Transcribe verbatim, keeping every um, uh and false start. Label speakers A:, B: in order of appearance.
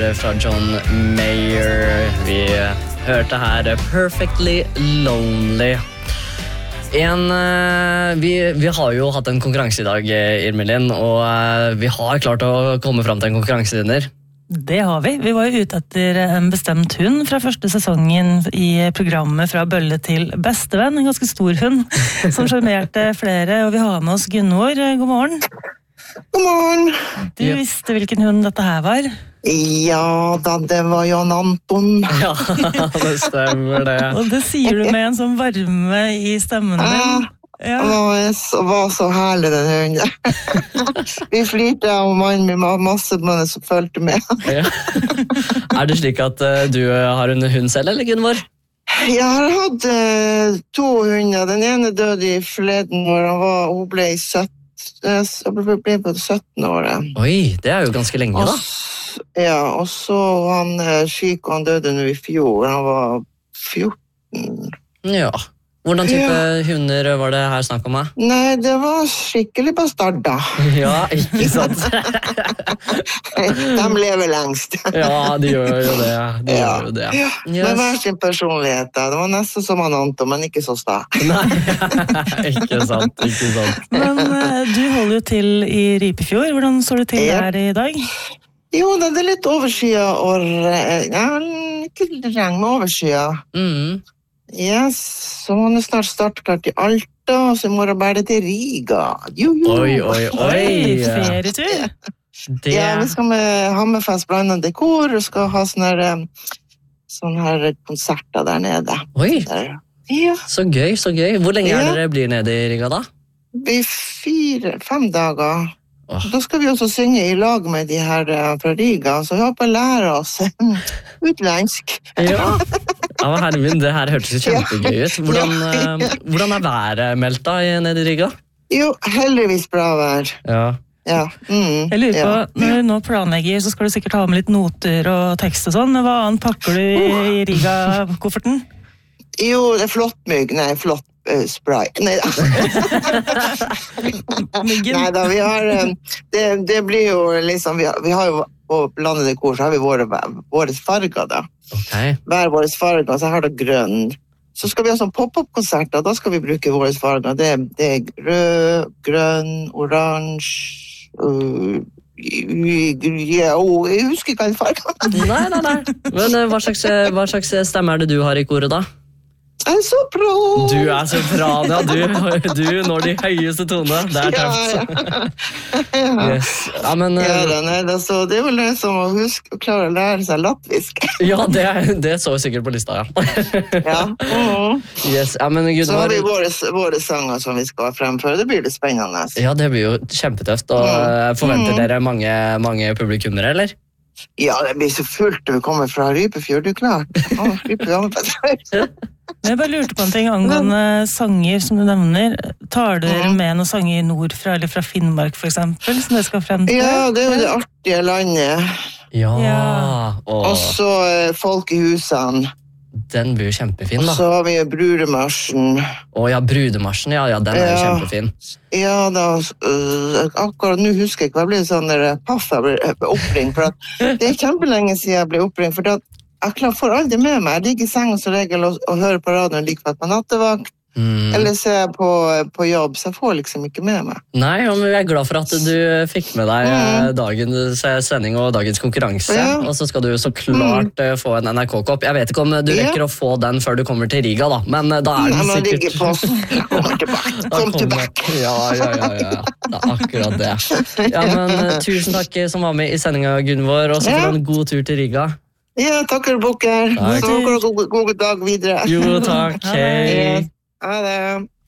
A: var fra John Mayer. Vi hørte her Perfectly Lonely. En, vi, vi har jo hatt en konkurranse i dag, Irmelin, og vi har klart å komme frem til en konkurransevinner.
B: Det har vi. Vi var jo ute etter en bestemt hund fra første sesongen i programmet Fra bølle til bestevenn. En ganske stor hund som sjarmerte flere, og vi har med oss Gunvor. God morgen.
C: God morgen.
B: Du
A: Ja.
B: visste hvilken hund dette her var?
C: Ja, da, det var Jan Anton.
A: Ja, det stemmer det.
B: Og det sier du med en sånn varme i stemmen din.
C: Ja,
B: Ja.
C: det var så, var så herlig den hunden. Vi flirte av mannen min med masse mannen som følte med.
A: Ja. Er det slik at uh, du har en hund selv, eller Gunvor?
C: Jeg har hatt uh, to hunder. Den ene døde i forleden når han var, hun ble i sytten, ble på sytten året.
A: Oi, det er jo ganske lenge da.
C: Og, s- ja, og så han uh, syk, og han døde nå i fjor. Han var fjorten.
A: Ja. Hvordan type
C: Ja.
A: hunder var det her snakk om? Da?
C: Nei, det var skikkelig bastarda.
A: Ja, ikke sant?
C: De lever lengst.
A: Ja, de gjør jo det. De
C: Ja.
A: gjør jo det.
C: Ja, med hver sin personlighet. da. Det var nesten som han Anton, men ikke så sta.
A: Nei, ikke sant, ikke sant.
B: Men eh, du holder jo til i Rypefjord. Hvordan står det til
C: Ja.
B: der i dag?
C: Jo, det er litt overskya og re- ja, ikke regn, men overskya.
A: Mm.
C: Yes, så man er snart startklart i Alta, og så i morgen bærer det til Riga. Jo, jo.
A: Oi, oi, oi.
B: Ferietur.
A: Det...
C: Ja, vi skal med Hammerfest blandet dekor, og skal ha sånne her, eh, sånne her konserter der nede.
A: Oi,
C: Der. Ja,
A: så gøy, så gøy. Hvor lenge er
C: Ja.
A: dere blir nede i Riga da?
C: vi fire, fem dager.
A: Åh.
C: Da skal vi også synge i lag med de her eh, fra Riga, så vi håper å lære oss utlandsk.
A: Ja. Ja, men herre min, det her hørtes jo kjempegøy ut. Hvordan, eh, hvordan er været meldt da i- nede i Riga?
C: Jo, heldigvis bra vær.
A: Ja.
C: Ja. Mm,
B: Jeg lurer på,
C: ja.
B: når du nå planlegger, så skal du sikkert ha med litt noter og tekst og sånn. Men hva annet pakker du i, i Riga-kofferten?
C: Jo, det er flottmygg. Nei, flott eh, spray. Nei da.
B: Myggen?
C: Nei da, vi har eh, det, det blir jo liksom Vi har, vi har jo på blandede kor så har vi våre, våre farger, da.
A: Ok.
C: Hver våre farger, så har det grønn. Så skal vi ha sånn pop-up-konserter, da skal vi bruke våre farger. Det, det er rød, grønn, oransje uh, ja, oh, jeg husker ikke hva farger.
A: Nei, nei, nei. Men eh, hva slags, hva slags stemme er det du har i koret da?
C: Jeg er så bra!
A: Du er sopran, ja. Du, du når de høyeste tonene. Det er tøft.
C: Ja, ja.
A: Yes. Ja, men... eh,
C: Ja, da, nei, da, så det er vel det som å huske å klare å lære seg latvisk.
A: Ja, det, det så jeg sikkert på lista, ja.
C: Ja. Mhm.
A: Yes, ja, men Gud,
C: Så har vi
A: var...
C: våre, våre sanger som vi skal fremføre. Det blir litt spennende.
A: Ja, det blir jo kjempetøft, og eh, forventer
C: Mm.
A: dere mange, mange publikummere, eller?
C: Ja, det blir så fullt når vi kommer fra Rypefjord, du klart. Å, Rypefjord.
B: Jeg bare lurte på en ting angående sanger som du nevner. Tar dere
C: Mhm.
B: med noen sanger nordfra, eller fra Finnmark for eksempel, som dere skal frem til?
C: Ja, det er jo det artige landet.
A: Ja,
B: Ja.
A: og
C: Og så eh, folk i husene.
A: den blir jo kjempefin,
C: Og
A: da.
C: så har vi brudemarsjen.
A: Og ja, brudemarsjen, ja, ja, den er jo
C: Ja.
A: kjempefin.
C: Ja, da, øh, akkurat nå husker jeg ikke, hva ble det sånn der øh, paff jeg ble øh, oppringt, for at det er kjempelenge siden jeg ble oppringt, for at jeg klar, får aldri med meg, jeg ligger i sengen som regel og, og hører på radioen like på nattevakt,
A: Mm.
C: eller ser jeg på, på jobb, så jeg får liksom ikke med meg.
A: Nei, ja, men vi er glad for at du fikk med deg eh,
C: Mm.
A: dagens eh, sending og dagens konkurranse,
C: Ja.
A: og så skal du så klart eh, få en N R K-kopp. Jeg vet ikke om du
C: Ja.
A: rekker å få den før du kommer til Riga, da, men eh, da er
C: Nei,
A: den
C: men ligger
A: sikkert...
C: på oss. Kommer tilbake.
A: Da
C: Kom
A: kommer-
C: tilbake.
A: Ja, ja, ja, ja. Det er akkurat det. Ja, men eh, tusen takk som var med i sendinga, Gunvor, og så får
C: Ja.
A: du en god tur til Riga.
C: Ja, takker bukker.
A: Takk.
C: Så god, god, god dag videre.
A: Jo, takk.
B: Ha det.
A: Hei.
C: Ha det.